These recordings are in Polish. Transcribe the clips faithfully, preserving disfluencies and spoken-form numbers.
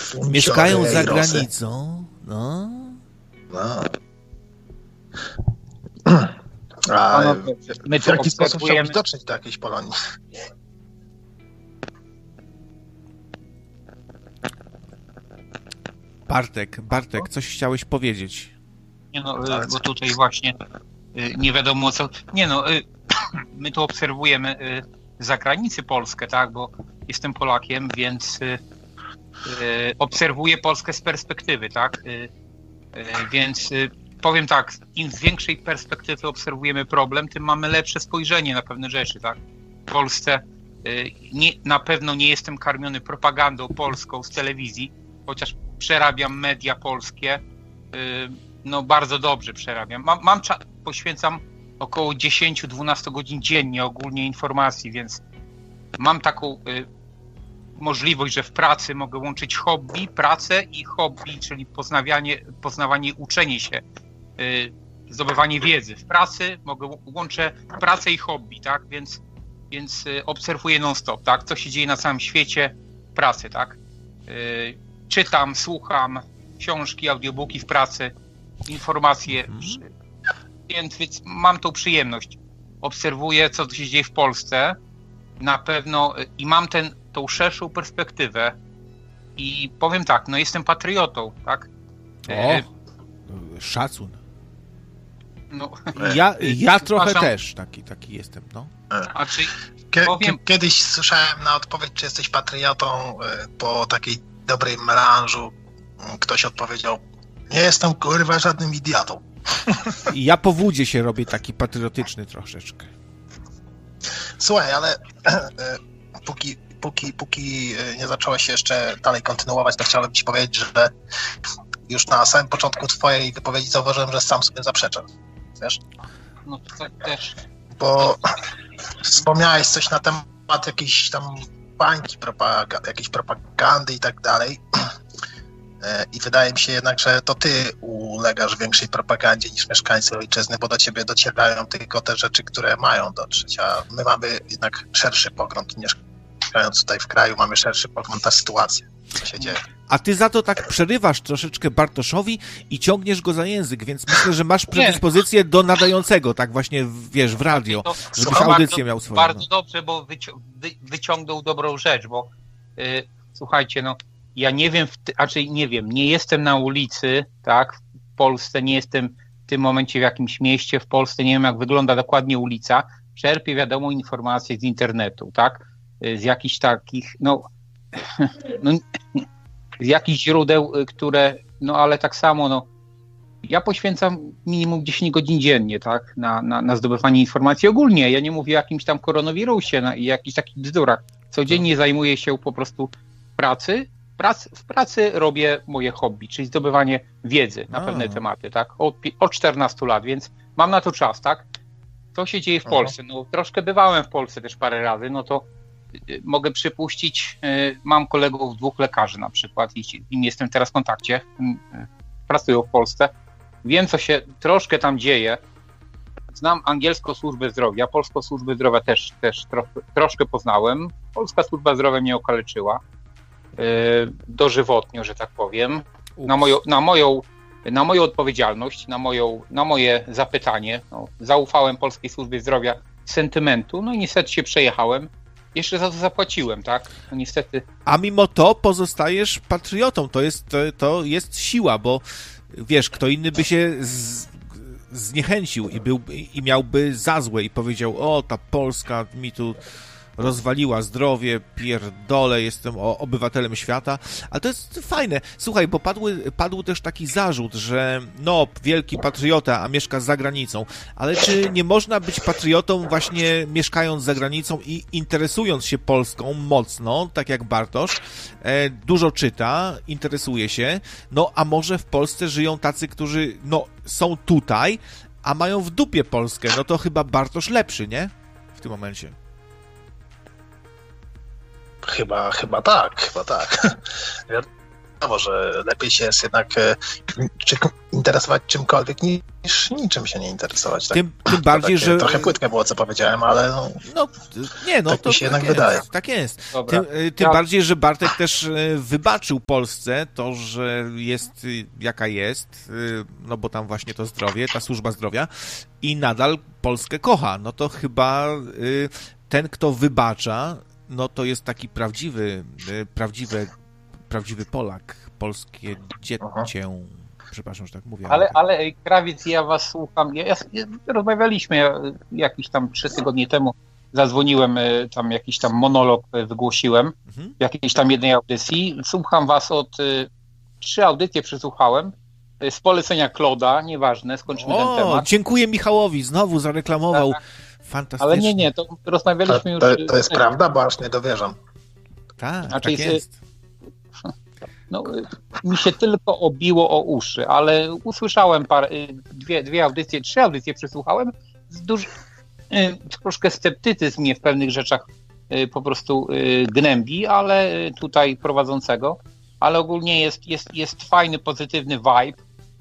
Mieszkają za granicą, no. No. A No, my w jaki sposób chciałbyś dotrzeć do jakiejś Polonii? Bartek, Bartek, coś chciałeś powiedzieć? Nie no, bo tutaj właśnie nie wiadomo co... Nie no, my tu obserwujemy z zagranicy Polskę, tak, bo jestem Polakiem, więc obserwuję Polskę z perspektywy, tak, więc powiem tak, im z większej perspektywy obserwujemy problem, tym mamy lepsze spojrzenie na pewne rzeczy, tak. W Polsce nie, na pewno nie jestem karmiony propagandą polską z telewizji, chociaż przerabiam media polskie, no bardzo dobrze przerabiam. Mam, mam cza- poświęcam około dziesięć do dwunastu godzin dziennie ogólnie informacji, więc mam taką y, możliwość, że w pracy mogę łączyć hobby, pracę i hobby, czyli poznawanie, poznawanie, uczenie się, y, zdobywanie wiedzy. W pracy mogę łączę pracę i hobby, tak? Więc, więc y, obserwuję non-stop, tak? Co się dzieje na całym świecie w pracy, tak? Y, czytam, słucham książki, audiobooki w pracy, informacje, hmm. więc, więc mam tą przyjemność. Obserwuję, co się dzieje w Polsce na pewno i mam ten, tą szerszą perspektywę i powiem tak, no jestem patriotą, tak? O, e... szacun. No, ja, ja trochę też taki, taki jestem, no. A czy, Kie- powiem... Kiedyś słyszałem na odpowiedź, czy jesteś patriotą, po takiej dobrej melanżu ktoś odpowiedział: nie jestem, kurwa, żadnym idiotą. Ja po wódzie się robię taki patriotyczny troszeczkę. Słuchaj, ale póki, póki, póki nie zacząłeś się jeszcze dalej kontynuować, to chciałem ci powiedzieć, że już na samym początku twojej wypowiedzi zauważyłem, że sam sobie zaprzeczam. Wiesz? No to tak też. Bo wspomniałeś coś na temat jakiejś tam bańki, propag- jakiejś propagandy i tak dalej. I wydaje mi się jednak, że to ty ulegasz większej propagandzie niż mieszkańcy ojczyzny, bo do ciebie docierają tylko te rzeczy, które mają dotrzeć, a my mamy jednak szerszy pogląd. Mieszkając tutaj w kraju, mamy szerszy pogląd na sytuację, co się dzieje. A ty za to tak przerywasz troszeczkę Bartoszowi i ciągniesz go za język, więc myślę, że masz predyspozycję do nadającego, tak właśnie, wiesz, w radio, to, żebyś audycję bardzo, miał swoją. Bardzo no. dobrze, bo wyci- wy- wyciągnął dobrą rzecz, bo yy, słuchajcie, no ja nie wiem, w ty- raczej nie wiem, nie jestem na ulicy, tak, w Polsce, nie jestem w tym momencie w jakimś mieście w Polsce, nie wiem jak wygląda dokładnie ulica, czerpię wiadomo informacje z internetu, tak, z jakichś takich, no, no z jakichś źródeł, które, no ale tak samo, no, ja poświęcam minimum dziesięć godzin dziennie, tak, na, na, na zdobywanie informacji ogólnie, ja nie mówię o jakimś tam koronawirusie no, i jakichś takich bzdurach, codziennie zajmuję się po prostu pracy, Prac, w pracy robię moje hobby, czyli zdobywanie wiedzy na A. pewne tematy, tak? Od, od czternastu lat, więc mam na to czas, tak? Co się dzieje w Aha. Polsce? No troszkę bywałem w Polsce też parę razy, no to y, mogę przypuścić, y, mam kolegów dwóch lekarzy na przykład i z nimi jestem teraz w kontakcie, y, y, pracują w Polsce, wiem co się troszkę tam dzieje, znam angielską służbę zdrowia, polską służbę zdrowia też, też tro, troszkę poznałem, polska służba zdrowia mnie okaleczyła, dożywotnio, że tak powiem, na moją, na moją, na moją odpowiedzialność, na, moją, na moje zapytanie. No, zaufałem Polskiej Służbie Zdrowia z sentymentu, no i niestety się przejechałem. Jeszcze za to zapłaciłem, tak? No niestety. A mimo to pozostajesz patriotą. To jest, to, to jest siła, bo wiesz, kto inny by się z, zniechęcił i, był, i miałby za złe i powiedział: o, ta Polska mi tu rozwaliła zdrowie, pierdolę, jestem obywatelem świata, ale to jest fajne. Słuchaj, bo padły, padł też taki zarzut, że no, wielki patriota, a mieszka za granicą, ale czy nie można być patriotą właśnie mieszkając za granicą i interesując się Polską mocno, tak jak Bartosz, e, dużo czyta, interesuje się, no a może w Polsce żyją tacy, którzy no, są tutaj, a mają w dupie Polskę, no to chyba Bartosz lepszy, nie? W tym momencie. Chyba, chyba tak, chyba tak. znowu, że lepiej się jest jednak czy interesować czymkolwiek niż niczym się nie interesować. Tak? Tym, tym bardziej, że... Trochę płytkie było, co powiedziałem, ale no... no nie, no tak to mi się jednak tak wydaje. Jest, tak jest. Dobra. Tym, tym Ja... bardziej, że Bartek też wybaczył Polsce to, że jest jaka jest, no bo tam właśnie to zdrowie, ta służba zdrowia i nadal Polskę kocha. No to chyba ten, kto wybacza, no to jest taki prawdziwy, prawdziwy, prawdziwy Polak, polskie dziecię. Przepraszam, że tak mówię. Ale, ale Krawiec, ja was słucham. Ja, ja, rozmawialiśmy ja, jakieś tam trzy tygodnie temu. Zadzwoniłem, tam jakiś tam monolog wygłosiłem mhm. w jakiejś tam jednej audycji. Słucham was od... Trzy audycje przesłuchałem. Z polecenia Kloda, nieważne, skończymy o, ten temat. Dziękuję Michałowi, znowu zareklamował. Tak. Fantastycznie. Ale nie, nie, to rozmawialiśmy to, już... To, to jest prawda, bo aż nie dowierzam. Tak, znaczy tak jest. No, mi się tylko obiło o uszy, ale usłyszałem parę, dwie, dwie audycje, trzy audycje przesłuchałem. Z duży, troszkę sceptycyzm mnie w pewnych rzeczach po prostu gnębi, ale tutaj prowadzącego, ale ogólnie jest, jest, jest fajny, pozytywny vibe.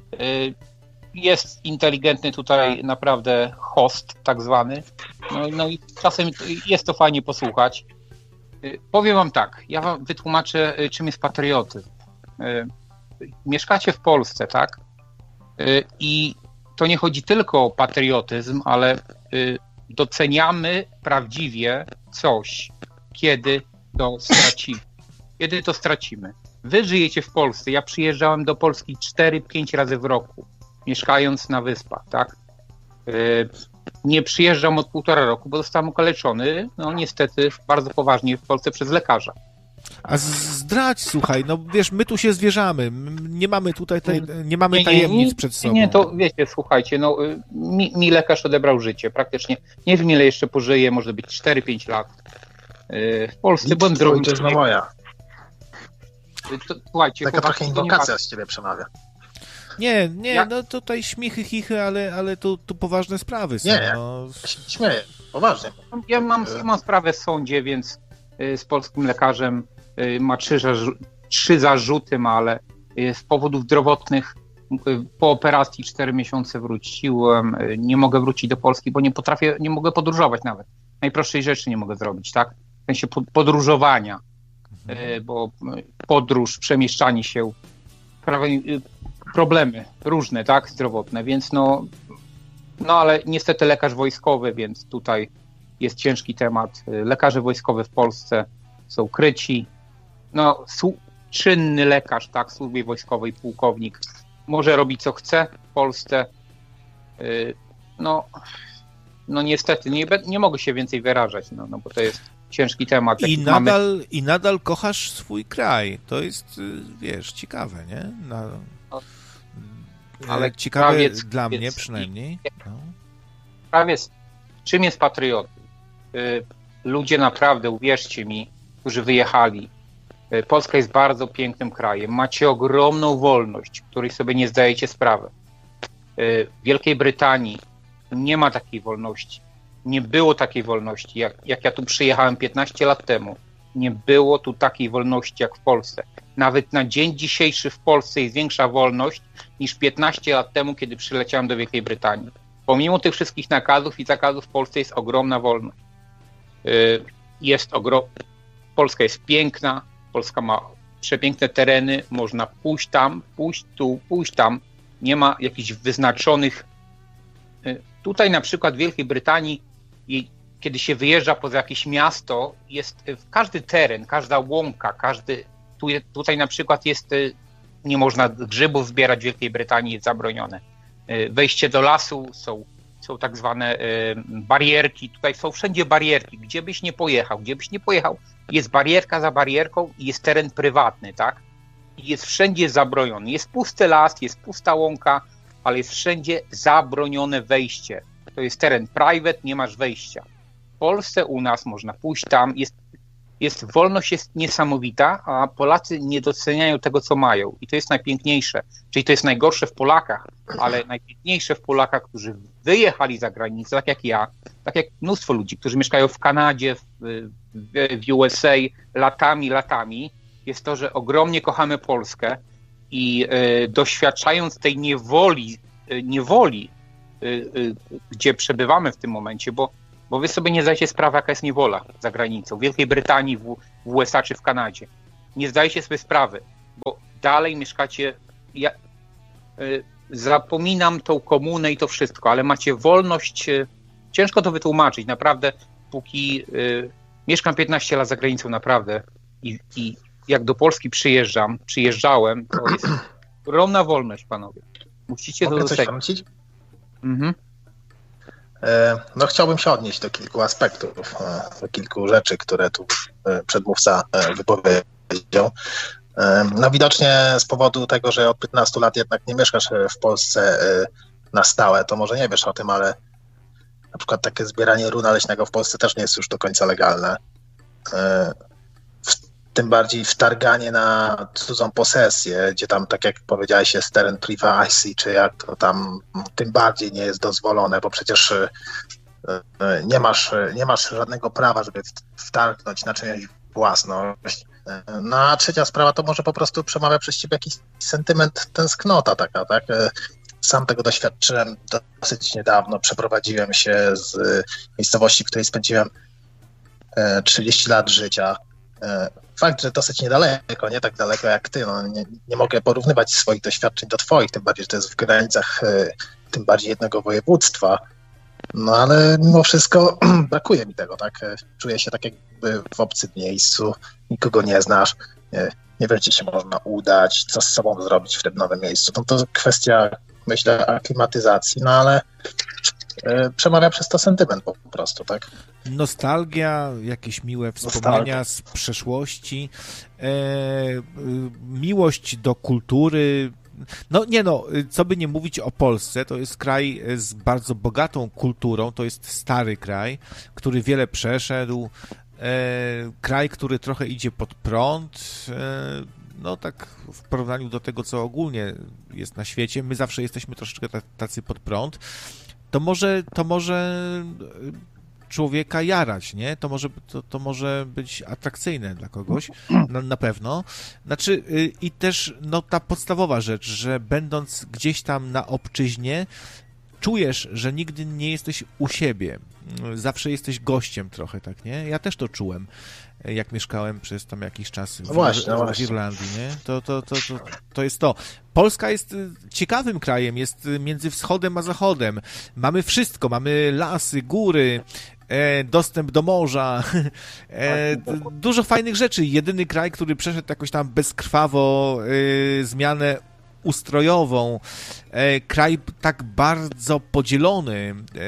Jest inteligentny tutaj naprawdę host tak zwany. No, no i czasem jest to fajnie posłuchać. Powiem wam tak, ja wam wytłumaczę, czym jest patriotyzm. Mieszkacie w Polsce, tak? I to nie chodzi tylko o patriotyzm, ale doceniamy prawdziwie coś, kiedy to stracimy. Kiedy to stracimy. Wy żyjecie w Polsce, ja przyjeżdżałem do Polski cztery pięć razy w roku, mieszkając na wyspach, tak? Nie przyjeżdżam od półtora roku, bo zostałem okaleczony, no niestety bardzo poważnie w Polsce przez lekarza. A zdradź, słuchaj, no wiesz, my tu się zwierzamy, nie mamy tutaj, tej, nie mamy tajemnic przed sobą. Nie, to wiecie, słuchajcie, no mi, mi lekarz odebrał życie praktycznie. Nie wiem, ile jeszcze pożyję, może być cztery pięć lat. W Polsce byłem zdrowy. To jest na moja. To, słuchajcie, taka trochę inwokacja z ciebie przemawia. Nie, nie, ja... no tutaj śmichy, chichy, ale, ale tu, tu poważne sprawy są. Nie, nie. No. Ja się śmieję, poważnie. Ja mam, ja mam sprawę w sądzie, więc z polskim lekarzem ma trzy, trzy zarzuty, ma, ale z powodów zdrowotnych po operacji cztery miesiące wróciłem. Nie mogę wrócić do Polski, bo nie potrafię, nie mogę podróżować nawet. Najprostszej rzeczy nie mogę zrobić, tak? W sensie podróżowania, mhm. bo podróż, przemieszczanie się, problemy różne, tak? Zdrowotne, więc no, no ale niestety lekarz wojskowy, więc tutaj jest ciężki temat. Lekarze wojskowe w Polsce są kryci. No, czynny lekarz, tak, w służbie wojskowej, pułkownik, może robić co chce w Polsce. No, no niestety, nie, nie mogę się więcej wyrażać, no, no bo to jest ciężki temat. I nadal, mamy... I nadal kochasz swój kraj. To jest, wiesz, ciekawe, nie? Na... Ale ciekawe krawiec, dla mnie przynajmniej. No. Krawiec, czym jest patriotyzm? Ludzie naprawdę, uwierzcie mi, którzy wyjechali. Polska jest bardzo pięknym krajem. Macie ogromną wolność, której sobie nie zdajecie sprawy. W Wielkiej Brytanii nie ma takiej wolności. Nie było takiej wolności. Jak, jak ja tu przyjechałem piętnaście lat temu, nie było tu takiej wolności jak w Polsce. Nawet na dzień dzisiejszy w Polsce jest większa wolność niż piętnaście lat temu, kiedy przyleciałem do Wielkiej Brytanii. Pomimo tych wszystkich nakazów i zakazów w Polsce jest ogromna wolność. Jest ogrom... Polska jest piękna, Polska ma przepiękne tereny, można pójść tam, pójść tu, pójść tam. Nie ma jakichś wyznaczonych... Tutaj na przykład w Wielkiej Brytanii, kiedy się wyjeżdża poza jakieś miasto, jest każdy teren, każda łąka, każdy... Tu, tutaj na przykład jest... Nie można grzybów zbierać w Wielkiej Brytanii, jest zabronione. Wejście do lasu, są, są tak zwane barierki. Tutaj są wszędzie barierki. Gdzie byś nie pojechał, gdzie byś nie pojechał, jest barierka za barierką i jest teren prywatny, tak? I jest wszędzie zabroniony. Jest pusty las, jest pusta łąka, ale jest wszędzie zabronione wejście. To jest teren private, nie masz wejścia. W Polsce u nas można pójść tam, jest, jest wolność jest niesamowita, a Polacy nie doceniają tego, co mają. I to jest najpiękniejsze. Czyli to jest najgorsze w Polakach, ale najpiękniejsze w Polakach, którzy wyjechali za granicę, tak jak ja, tak jak mnóstwo ludzi, którzy mieszkają w Kanadzie, w, w U S A latami, latami jest to, że ogromnie kochamy Polskę i y, doświadczając tej niewoli, y, niewoli y, y, gdzie przebywamy w tym momencie, bo, bo wy sobie nie zdajecie sprawy, jaka jest niewola za granicą, w Wielkiej Brytanii, w, w U S A czy w Kanadzie. Nie zdajecie sobie sprawy, bo dalej mieszkacie... Ja, y, zapominam tą komunę i to wszystko, ale macie wolność, y, ciężko to wytłumaczyć, naprawdę, póki y, mieszkam piętnaście lat za granicą, naprawdę, i, i jak do Polski przyjeżdżam, przyjeżdżałem, to jest ogromna wolność, panowie. Musicie Mogę to coś docenić. wtrącić? Mhm. No chciałbym się odnieść do kilku aspektów, do kilku rzeczy, które tu przedmówca wypowiedział. No widocznie z powodu tego, że od piętnastu lat jednak nie mieszkasz w Polsce na stałe, to może nie wiesz o tym, ale na przykład takie zbieranie runa leśnego w Polsce też nie jest już do końca legalne. Tym bardziej wtarganie na cudzą posesję, gdzie tam, tak jak powiedziałeś, jest teren privacy, czy jak to tam, tym bardziej nie jest dozwolone, bo przecież nie masz, nie masz żadnego prawa, żeby wtargnąć na czyjąś własność. No a trzecia sprawa to może po prostu przemawia przez ciebie jakiś sentyment, tęsknota taka, tak? Sam tego doświadczyłem dosyć niedawno. Przeprowadziłem się z miejscowości, w której spędziłem trzydzieści lat życia. Fakt, że dosyć niedaleko, nie tak daleko jak ty. No, nie, nie mogę porównywać swoich doświadczeń do twoich, tym bardziej, że to jest w granicach tym bardziej jednego województwa. No ale mimo wszystko brakuje mi tego, tak? Czuję się tak jakby w obcym miejscu, nikogo nie znasz, nie, nie wiesz, gdzie się można udać, co z sobą zrobić w tym nowym miejscu. No to kwestia, myślę, aklimatyzacji, no ale y, przemawia przez to sentyment po prostu, tak? Nostalgia, jakieś miłe wspomnienia Nostalgia. z przeszłości, e, y, miłość do kultury. No nie no, co by nie mówić o Polsce, to jest kraj z bardzo bogatą kulturą, to jest stary kraj, który wiele przeszedł, e, kraj, który trochę idzie pod prąd, e, no tak w porównaniu do tego, co ogólnie jest na świecie, my zawsze jesteśmy troszeczkę tacy pod prąd, to może, to może człowieka jarać, nie? To może, to, to może być atrakcyjne dla kogoś, na, na pewno. Znaczy yy, i też no ta podstawowa rzecz, że będąc gdzieś tam na obczyźnie, czujesz, że nigdy nie jesteś u siebie. Zawsze jesteś gościem trochę, tak, nie? Ja też to czułem, jak mieszkałem przez tam jakiś czas w, no właśnie, w, no w Irlandii, nie? To, to, to, to, to jest to. Polska jest ciekawym krajem, jest między wschodem a zachodem. Mamy wszystko, mamy lasy, góry, E, dostęp do morza, e, dużo fajnych rzeczy. Jedyny kraj, który przeszedł jakoś tam bezkrwawo e, zmianę ustrojową, e, kraj tak bardzo podzielony e,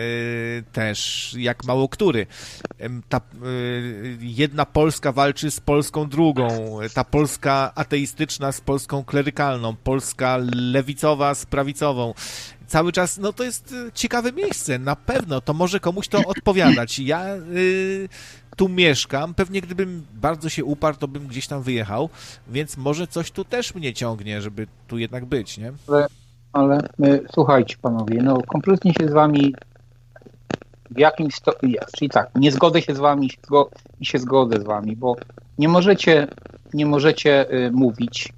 też, jak mało który. E, ta e, jedna Polska walczy z Polską drugą, ta Polska ateistyczna z Polską klerykalną, Polska lewicowa z prawicową. Cały czas, no to jest ciekawe miejsce, na pewno, to może komuś to odpowiadać. Ja y, tu mieszkam, pewnie gdybym bardzo się uparł, to bym gdzieś tam wyjechał, więc może coś tu też mnie ciągnie, żeby tu jednak być, nie? Ale, ale my, słuchajcie panowie, no kompletnie się z wami w jakimś stopniu, czyli tak, nie zgodzę się z wami i się zgodzę z wami, bo nie możecie, nie możecie y, mówić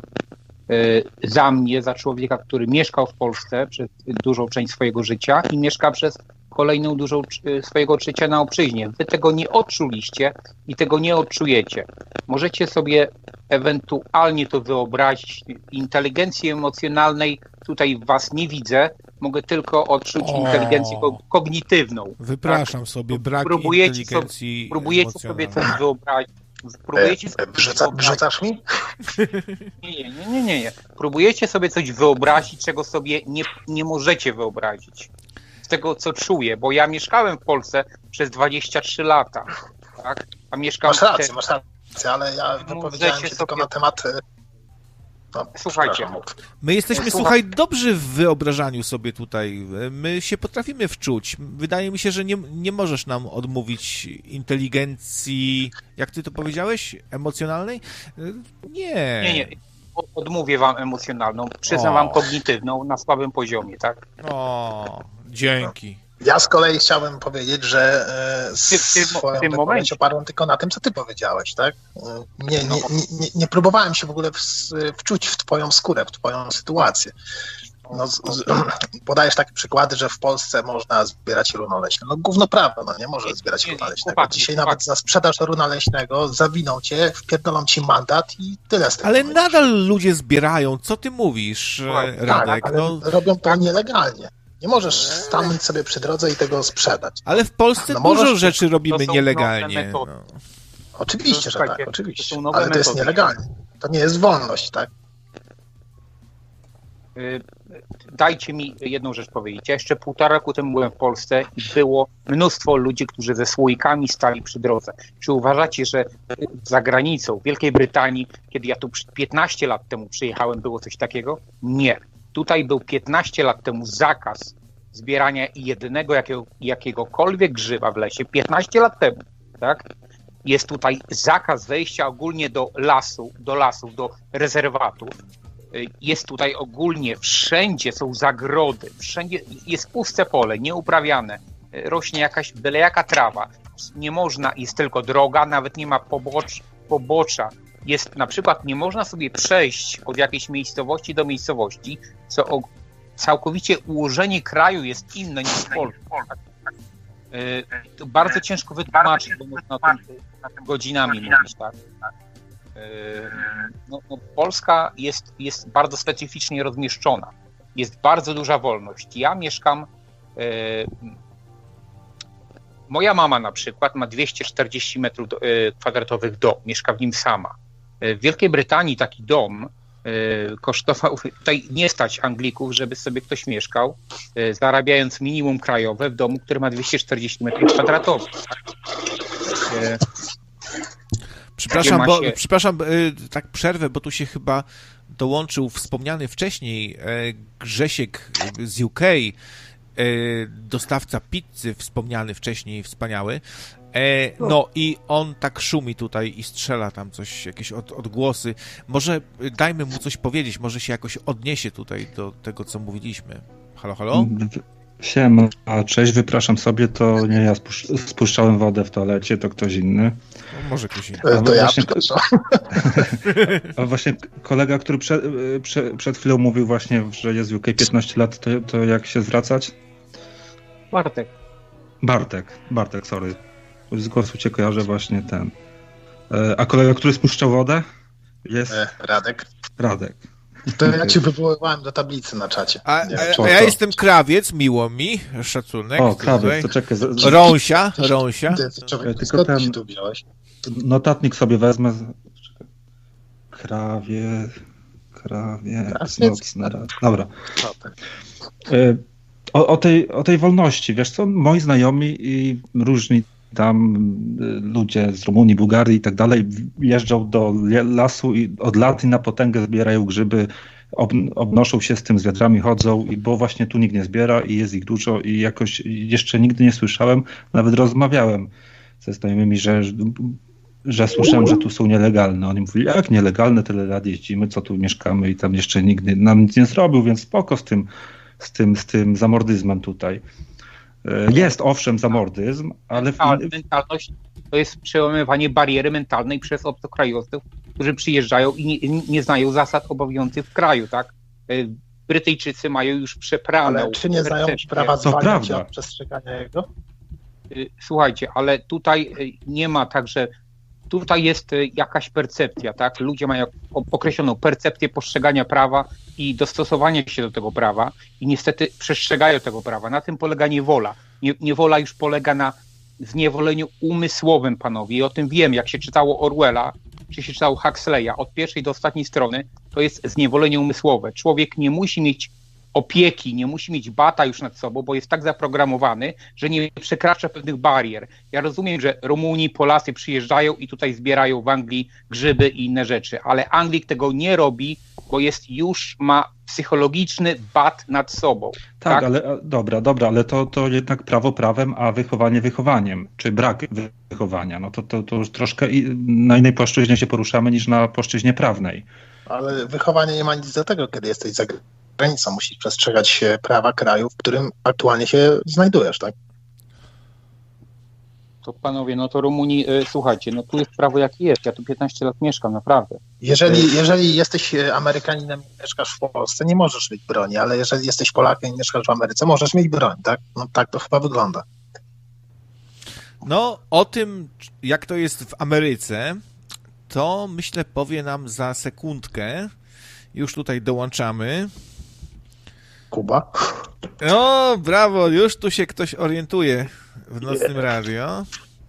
za mnie, za człowieka, który mieszkał w Polsce przez dużą część swojego życia i mieszka przez kolejną dużą swojego życia na obczyźnie. Wy tego nie odczuliście i tego nie odczujecie. Możecie sobie ewentualnie to wyobrazić. Inteligencji emocjonalnej tutaj w was nie widzę. Mogę tylko odczuć o, inteligencję kognitywną. Wypraszam tak? sobie, brak próbujecie inteligencji sobie, Próbujecie sobie coś wyobrazić. Próbujecie sobie Wrzuca, wrzucasz mi? Nie, nie, nie, nie, nie. Próbujecie sobie coś wyobrazić, czego sobie nie, nie możecie wyobrazić. Z tego, co czuję, bo ja mieszkałem w Polsce przez dwadzieścia trzy lata, tak? A mieszkałem masz rację, te... masz rację, ale ja wypowiedziałem się sobie... tylko na temat... No, słuchajcie. My jesteśmy, Słuchaj... słuchaj, dobrzy w wyobrażaniu sobie tutaj. My się potrafimy wczuć. Wydaje mi się, że nie, nie możesz nam odmówić inteligencji, jak ty to powiedziałeś, emocjonalnej? Nie. Nie, nie. Odmówię wam emocjonalną. Przyznam o. wam kognitywną na słabym poziomie, tak? O, dzięki. Ja z kolei chciałbym powiedzieć, że e, w tym, swoją w tym wypowiedź momencie oparłem tylko na tym, co ty powiedziałeś, tak? E, Nie, nie, nie, nie, nie próbowałem się w ogóle w, wczuć w twoją skórę, w twoją sytuację. No, z, z, podajesz takie przykłady, że w Polsce można zbierać runa leśne. No gówno prawda, no nie może zbierać runa leśnego. Dzisiaj nawet za sprzedaż runa leśnego zawiną cię, wpierdolą ci mandat i tyle z tego. Ale nadal ludzie zbierają, co ty mówisz, tak, Radek? ale No, robią to nielegalnie. Nie możesz stanąć sobie przy drodze i tego sprzedać. ale w Polsce No dużo możesz- rzeczy robimy to są nielegalnie. nowe metody. No. Oczywiście, że Słuchajcie, tak, oczywiście. to są nowe Ale to jest metody. nielegalnie. To nie jest wolność, tak? Y, Dajcie mi jedną rzecz powiedzieć. Ja jeszcze półtora roku temu byłem w Polsce i było mnóstwo ludzi, którzy ze słoikami stali przy drodze. Czy uważacie, że za granicą, w Wielkiej Brytanii, kiedy ja tu piętnaście lat temu przyjechałem, było coś takiego? Nie. Tutaj był piętnaście lat temu zakaz zbierania jedynego jakiego, jakiegokolwiek grzyba w lesie. piętnaście lat temu, tak? Jest tutaj zakaz wejścia ogólnie do lasu, do lasów, do rezerwatów. Jest tutaj ogólnie, wszędzie są zagrody, wszędzie jest puste pole, nieuprawiane, rośnie jakaś byle jaka trawa, nie można, jest tylko droga, nawet nie ma pobocz, pobocza, jest na przykład, nie można sobie przejść od jakiejś miejscowości do miejscowości, co o, całkowicie ułożenie kraju jest inne niż w Polsce. To bardzo ciężko wytłumaczyć, bo można o tym godzinami mówić, tak? No, no Polska jest, jest bardzo specyficznie rozmieszczona. Jest bardzo duża wolność. Ja mieszkam... E, moja mama na przykład ma dwieście czterdzieści metrów do, e, kwadratowych dom. Mieszka w nim sama. E, w Wielkiej Brytanii taki dom e, kosztował... Tutaj nie stać Anglików, żeby sobie ktoś mieszkał, e, zarabiając minimum krajowe w domu, który ma dwieście czterdzieści metrów kwadratowych. E, Przepraszam, bo, się... przepraszam, tak przerwę, bo tu się chyba dołączył wspomniany wcześniej Grzesiek z U K, dostawca pizzy, wspomniany wcześniej, wspaniały. No i on tak szumi tutaj i strzela tam coś, jakieś od, odgłosy. Może dajmy mu coś powiedzieć, może się jakoś odniesie tutaj do tego, co mówiliśmy. Halo, halo? Siema, cześć, wypraszam sobie, to nie ja spusz- spuszczałem wodę w toalecie, to ktoś inny. No, może ktoś inny. To, to ja właśnie, przepraszam. A właśnie kolega, który przed, przed, przed chwilą mówił właśnie, że jest w U K piętnaście lat, to, to jak się zwracać? Bartek. Bartek, Bartek, sorry. Z głosu cię kojarzę właśnie ten. A kolega, który spuszczał wodę? Jest? E, Radek. Radek. To ja cię wywoływałem do tablicy na czacie. A, Nie, a, a ja jestem krawiec, miło mi, szacunek. O, krawiec, to czekaj. Z... Rąsia, Rąsia. Ty, ty, człowiek, Tylko skąd ten- ty się tu wziąłeś? Notatnik sobie wezmę. Krawie... Krawie... Nocny rad. Dobra. No, tak. Y, O, o, tej, o tej wolności, wiesz co, moi znajomi i różni tam y, ludzie z Rumunii, Bułgarii i tak dalej jeżdżą do lasu i od lat i na potęgę zbierają grzyby, ob, obnoszą się z tym, z wiadrami chodzą, i bo właśnie tu nikt nie zbiera i jest ich dużo i jakoś jeszcze nigdy nie słyszałem, nawet rozmawiałem ze znajomymi, że, że słyszałem, że tu są nielegalne. Oni mówili, jak nielegalne, tyle lat jeździmy, co tu mieszkamy i tam jeszcze nigdy nam nic nie zrobił, więc spoko z tym z tym, z tym zamordyzmem tutaj. Jest owszem zamordyzm, ale... W... Mentalność to jest przełamywanie bariery mentalnej przez obcokrajowców, którzy przyjeżdżają i nie, nie znają zasad obowiązujących w kraju, tak? Brytyjczycy mają już przepraną... Ale czy nie znają prawa zwalniać od przestrzegania jego? Słuchajcie, ale tutaj nie ma tak, że tutaj jest jakaś percepcja, tak? Ludzie mają określoną percepcję postrzegania prawa i dostosowania się do tego prawa i niestety przestrzegają tego prawa. Na tym polega niewola. Nie, niewola już polega na zniewoleniu umysłowym, panowie. I o tym wiem, jak się czytało Orwella, czy się czytało Huxleya, od pierwszej do ostatniej strony, to jest zniewolenie umysłowe. Człowiek nie musi mieć opieki, nie musi mieć bata już nad sobą, bo jest tak zaprogramowany, że nie przekracza pewnych barier. Ja rozumiem, że Rumuni, Polacy przyjeżdżają i tutaj zbierają w Anglii grzyby i inne rzeczy, ale Anglik tego nie robi, bo jest już ma psychologiczny bat nad sobą. Tak, tak? ale dobra, dobra, ale to, to jednak prawo prawem, a wychowanie wychowaniem, czy brak wychowania, no to, to, to już troszkę na innej płaszczyźnie się poruszamy niż na płaszczyźnie prawnej. Ale wychowanie nie ma nic do tego, kiedy jesteś za granicą. Musisz przestrzegać prawa kraju, w którym aktualnie się znajdujesz, tak? To panowie, no to Rumunii, y, słuchajcie, no tu jest prawo jakie jest. Ja tu piętnaście lat mieszkam, naprawdę. Jeżeli, jeżeli jesteś Amerykaninem i mieszkasz w Polsce, nie możesz mieć broni, ale jeżeli jesteś Polakiem i mieszkasz w Ameryce, możesz mieć broń, tak? No tak to chyba wygląda. No, o tym, jak to jest w Ameryce, to myślę powie nam za sekundkę. Już tutaj dołączamy. Kuba? O, brawo, już tu się ktoś orientuje w Nocnym Radio.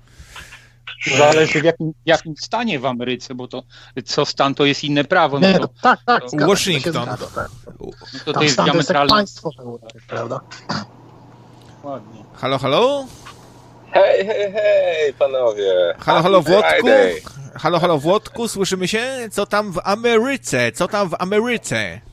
Zależy w jakim, w jakim stanie w Ameryce, bo to co stan to jest inne prawo. No Nie, to, tak, tak. to, zgadza, Washington. To, się zgadza, tak. no to, to Tam jest stan to jest jak diametralnie. państwo w Europie, prawda? Ładnie. Halo, halo? Hej, hej, hej, panowie. Halo, halo, Happy Włodku? Friday. Halo, halo, Włodku, słyszymy się? Co tam w Ameryce? Co tam w Ameryce?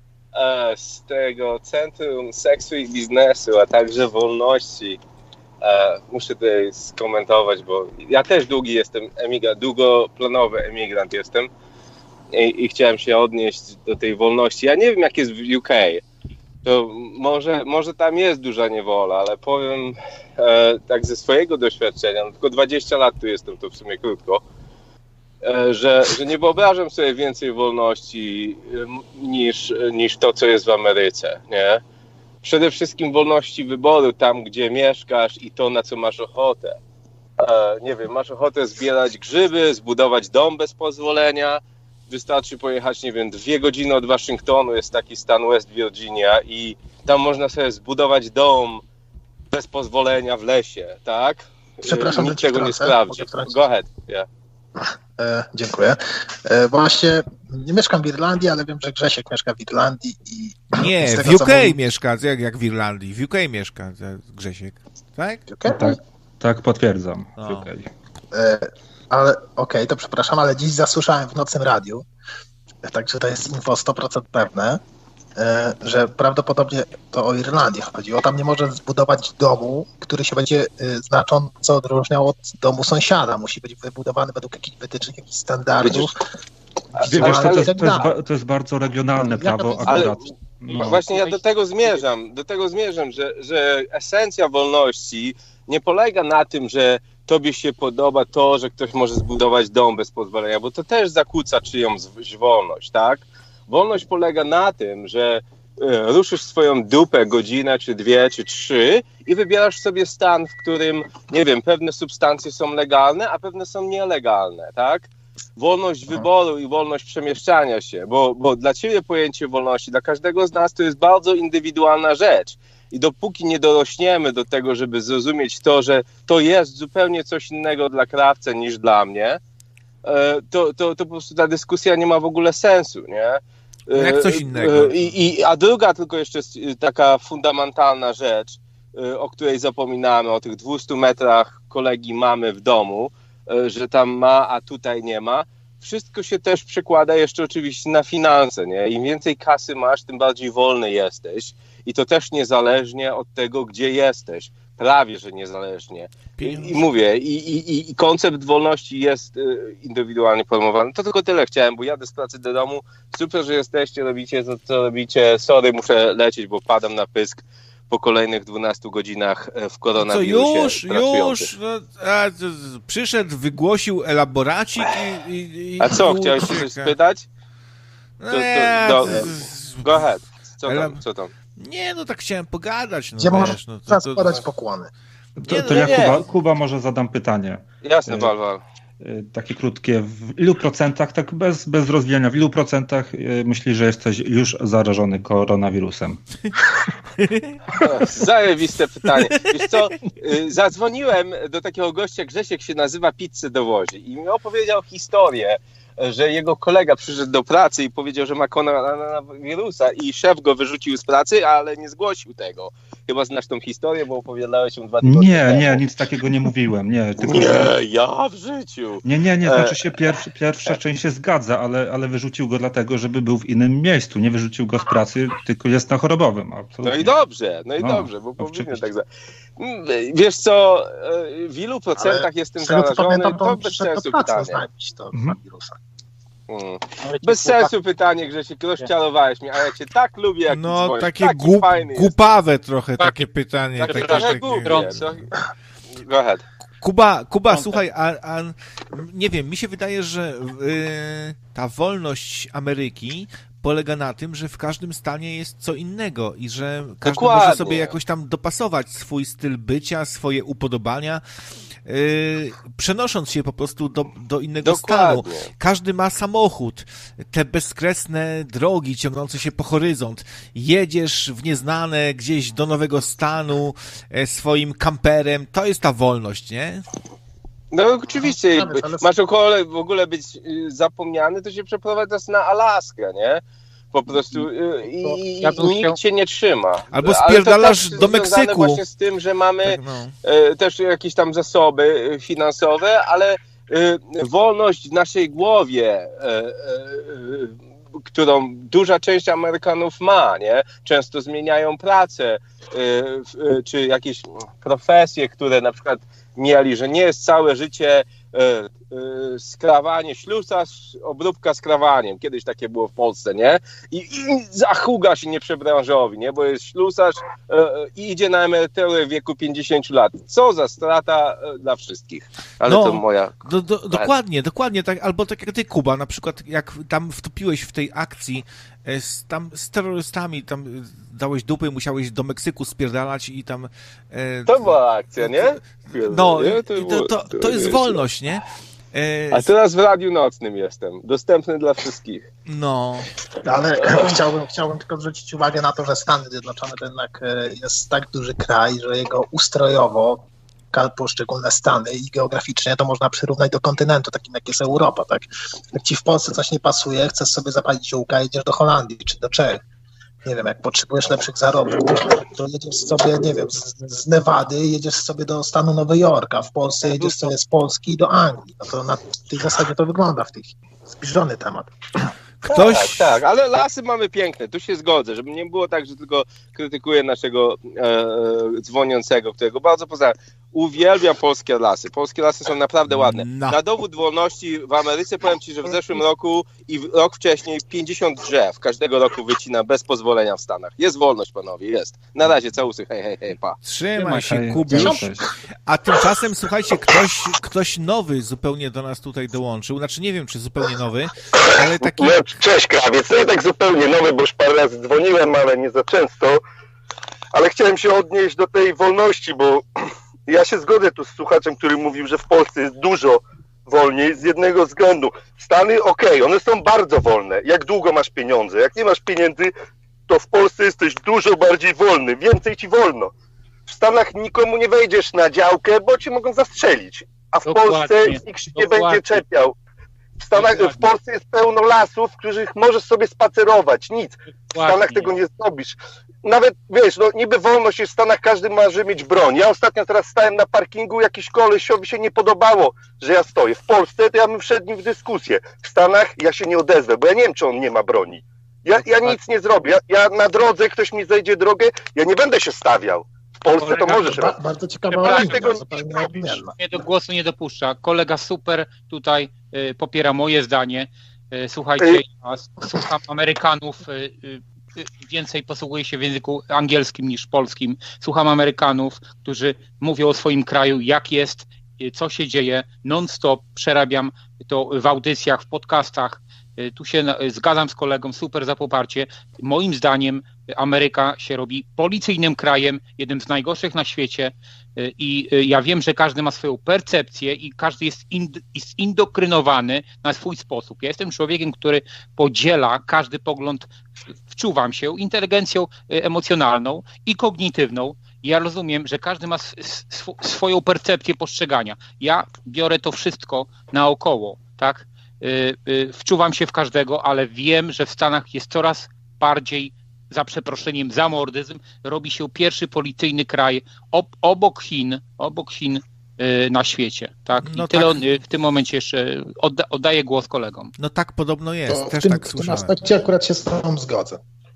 E, z tego Centrum Seksu i Biznesu, a także Wolności. E, muszę tutaj skomentować, bo ja też długi jestem emigrant, długoplanowy emigrant jestem i, i chciałem się odnieść do tej wolności. Ja nie wiem, jak jest w U K. To może, może tam jest duża niewola, ale powiem e, tak ze swojego doświadczenia, no tylko dwadzieścia lat tu jestem, to w sumie krótko, e, że, że nie wyobrażam sobie więcej wolności e, niż, niż to, co jest w Ameryce, nie? Przede wszystkim wolności wyboru tam, gdzie mieszkasz i to, na co masz ochotę. E, nie wiem, masz ochotę zbierać grzyby, zbudować dom bez pozwolenia. Wystarczy pojechać, nie wiem, dwie godziny od Waszyngtonu, jest taki stan West Virginia i tam można sobie zbudować dom bez pozwolenia w lesie, tak? Przepraszam, nikt że ci tego nie wtrącę. sprawdzi. Mogę wtrącić? Go ahead, yeah. E, dziękuję. E, właśnie nie mieszkam w Irlandii, ale wiem, że Grzesiek mieszka w Irlandii i... Nie, z tego, w U co K mówi- mieszka, jak, jak w Irlandii. W U K mieszka Grzesiek, tak? W U K? Tak, tak potwierdzam. O. Okay. E, ale okej, okay, to przepraszam, ale dziś zasłyszałem w Nocnym Radiu, także to jest info sto procent pewne, e, że prawdopodobnie to o Irlandię chodziło. Tam nie może zbudować domu, który się będzie e, znacząco odróżniał od domu sąsiada. Musi być wybudowany według jakichś wytycznych, jakichś standardów. Wiesz, to, to, Ale jest, tak to, jest, dalej. ba- to jest bardzo regionalne Ja to prawo widzę. Ale akurat. No. właśnie ja do tego zmierzam, do tego zmierzam, że, że esencja wolności nie polega na tym, że tobie się podoba to, że ktoś może zbudować dom bez pozwolenia, bo to też zakłóca czyjąś wolność, tak? Wolność polega na tym, że e, ruszysz swoją dupę godzinę, czy dwie, czy trzy i wybierasz sobie stan, w którym, nie wiem, pewne substancje są legalne, a pewne są nielegalne, tak? Wolność wyboru i wolność przemieszczania się, bo, bo dla ciebie pojęcie wolności, dla każdego z nas to jest bardzo indywidualna rzecz. I dopóki nie dorośniemy do tego, żeby zrozumieć to, że to jest zupełnie coś innego dla krawca niż dla mnie, to, to, to po prostu ta dyskusja nie ma w ogóle sensu, nie? Jak coś innego. I, i, a druga tylko jeszcze taka fundamentalna rzecz, o której zapominamy, o tych dwustu metrach kolegi mamy w domu, że tam ma, a tutaj nie ma. Wszystko się też przekłada jeszcze oczywiście na finanse, nie? Im więcej kasy masz, tym bardziej wolny jesteś. I to też niezależnie od tego, gdzie jesteś. Prawie, że niezależnie. I, i mówię, i, i, i koncept wolności jest y, indywidualnie formowany. To tylko tyle chciałem, bo jadę z pracy do domu. Super, że jesteście, robicie to, co robicie. Sorry, muszę lecieć, bo padam na pysk po kolejnych dwunastu godzinach w koronawirusie. Co już, już, no, a, z, z, przyszedł, wygłosił elaboracik i... i, i a co, i chciałeś się coś spytać? No, To, to, nie, do, z- z- go ahead. Co Ele- tam, co tam? nie, no tak chciałem pogadać. No, Gdzie można wiesz, no, to, to, składać pokłony. To, Nie, to no ja nie. Kuba, Kuba może zadam pytanie. Jasne, Y, Walwal. Y, Takie krótkie. W ilu procentach, tak bez, bez rozwijania, w ilu procentach y, myślisz, że jesteś już zarażony koronawirusem? Zajebiste pytanie. Wiesz co, y, zadzwoniłem do takiego gościa, Grzesiek się nazywa, pizzę dowozi i mi opowiedział historię, że jego kolega przyszedł do pracy i powiedział, że ma koronawirusa i szef go wyrzucił z pracy, ale nie zgłosił tego. Chyba znasz tą historię, bo opowiadałeś ją dwa tygodnie Nie, temu. nie, nic takiego nie mówiłem. Nie, tylko, Nie, ja w życiu. nie, nie, nie, E. znaczy się pierwszy, pierwsza część się zgadza, ale, ale wyrzucił go dlatego, żeby był w innym miejscu. Nie wyrzucił go z pracy, tylko jest na chorobowym. Absolutnie. No i dobrze, no i No, dobrze, bo no powinien oczywiście. tak za... Wiesz co, w ilu procentach Ale jestem z tego co zarażony, pamiętam, to to on bez przyszedł do sensu pracy pytanie. oznajmić to Mhm. wirusa. Mm. Bez sensu pytanie, Grzesiek, rozczarowałeś mnie, a ja cię tak lubię, jak No, dzwonisz. takie Taki głup, fajny głupawe trochę Tak. takie pytanie. jest. Takie, Trochę takie, głupie. Co? Go ahead. Kuba, Kuba, słuchaj, a, a nie wiem, mi się wydaje, że y, ta wolność Ameryki polega na tym, że w każdym stanie jest co innego i że każdy Dokładnie. może sobie jakoś tam dopasować swój styl bycia, swoje upodobania, y, przenosząc się po prostu do, do innego Dokładnie. stanu. Każdy ma samochód, te bezkresne drogi ciągnące się po horyzont. Jedziesz w nieznane gdzieś do nowego stanu e, swoim kamperem. To jest ta wolność, nie? No oczywiście, No, ale- masz okole w ogóle być y, zapomniany, to się przeprowadzasz na Alaskę, nie? Po prostu y, i, Ja bym i nikt chciał- cię nie trzyma. Albo Ale to spierdalasz też do związane Meksyku. właśnie z tym, że mamy Tak, no. e, też jakieś tam zasoby e, finansowe, ale e, wolność w naszej głowie, e, e, e, którą duża część Amerykanów ma, nie? Często zmieniają pracę, e, w, e, czy jakieś profesje, które na przykład mieli, że nie jest całe życie e, e, skrawanie, ślusarz, obróbka skrawaniem. Kiedyś takie było w Polsce, nie? I, i zachuga się nieprzebranżowi, nie? Bo jest ślusarz e, e, i idzie na emeryturę w wieku pięćdziesięciu lat. Co za strata e, dla wszystkich. Ale No, to moja... Do, do, dokładnie, dokładnie, tak, albo tak jak ty, Kuba, na przykład jak tam wtopiłeś w tej akcji e, z, tam, z terrorystami, tam e, dałeś dupy i musiałeś do Meksyku spierdalać i tam... E, To była akcja, nie? No, Nie? i to, to, to jest wolność, nie? E, A teraz w Radiu Nocnym jestem. Dostępny dla wszystkich. No, Ale chciałbym, chciałbym tylko zwrócić uwagę na to, że Stany Zjednoczone to jednak e, jest tak duży kraj, że jego ustrojowo ka- poszczególne stany i geograficznie to można przyrównać do kontynentu, takim jak jest Europa, tak? Jak ci w Polsce coś nie pasuje, chcesz sobie zapalić ziółka, jedziesz do Holandii czy do Czech. Nie wiem, jak potrzebujesz lepszych zarobków, to jedziesz sobie, nie wiem, z, z Nevady, jedziesz sobie do stanu Nowy Jork, a w Polsce jedziesz sobie z Polski do Anglii. No to na tej zasadzie to wygląda w tej chwili. Zbliżony temat. ktoś... Tak, tak, ale lasy mamy piękne, tu się zgodzę, żeby nie było tak, że tylko krytykuję naszego e, dzwoniącego, którego bardzo pozdrawiam. Uwielbiam polskie lasy. Polskie lasy są naprawdę ładne. No. Na dowód wolności w Ameryce powiem ci, że w zeszłym roku i w rok wcześniej pięćdziesiąt drzew każdego roku wycina bez pozwolenia w Stanach. Jest wolność, panowie, jest. Na razie, całusy, hej, hej, hej, pa. Trzymaj się, Hej, Kubiusz. cześć. A tymczasem, słuchajcie, ktoś, ktoś nowy zupełnie do nas tutaj dołączył. Znaczy, nie wiem, czy zupełnie nowy, ale taki... No, cześć, krawiec. No tak zupełnie nowy, bo już parę razy dzwoniłem, ale nie za często. Ale chciałem się odnieść do tej wolności, bo ja się zgodzę tu z słuchaczem, który mówił, że w Polsce jest dużo wolniej z jednego względu. Stany, okej, one są bardzo wolne. Jak długo masz pieniądze? Jak nie masz pieniędzy, to w Polsce jesteś dużo bardziej wolny. Więcej ci wolno. W Stanach nikomu nie wejdziesz na działkę, bo cię mogą zastrzelić. A w Dokładnie. Polsce nikt się nie Dokładnie. będzie czepiał. W Stanach, w Polsce jest pełno lasów, w których możesz sobie spacerować. Nic. W Stanach tego nie zrobisz. Nawet, wiesz, no niby wolność jest w Stanach, każdy może mieć broń. Ja ostatnio teraz stałem na parkingu, jakiś kolesiowi się nie podobało, że ja stoję. W Polsce to ja bym wszedł nim w dyskusję. W Stanach ja się nie odezwę, bo ja nie wiem, czy on nie ma broni. Ja, ja nic nie zrobię. Ja, ja na drodze, ktoś mi zejdzie drogę, ja nie będę się stawiał. W Polsce to możesz Ba- robić. bardzo ciekawa Przepraszam, opinia, tego zupełnie nie odmienna. Mnie do głosu nie dopuszcza. Kolega super tutaj y, popiera moje zdanie. Y, słuchajcie, Ej. ja słucham Amerykanów, y, y, y, więcej posługuję się w języku angielskim niż polskim. Słucham Amerykanów, którzy mówią o swoim kraju, jak jest, y, co się dzieje. Non-stop przerabiam to w audycjach, w podcastach. Y, tu się na- zgadzam z kolegą, super za poparcie. Moim zdaniem Ameryka się robi policyjnym krajem, jednym z najgorszych na świecie. I ja wiem, że każdy ma swoją percepcję i każdy jest, ind, jest indoktrynowany na swój sposób. Ja jestem człowiekiem, który podziela każdy pogląd, wczuwam się inteligencją emocjonalną i kognitywną. Ja rozumiem, że każdy ma sw- swoją percepcję postrzegania. Ja biorę to wszystko naokoło, tak? Wczuwam się w każdego, ale wiem, że w Stanach jest coraz bardziej, za przeproszeniem, zamordyzm, robi się pierwszy policyjny kraj ob, obok Chin, obok Chin y, na świecie. Tak? I No tyle tak. y, w tym momencie jeszcze odda, oddaję głos kolegom. No tak podobno jest, To też w tym, tak w tym słyszałem. aspekcie akurat się z tobą zgodzę.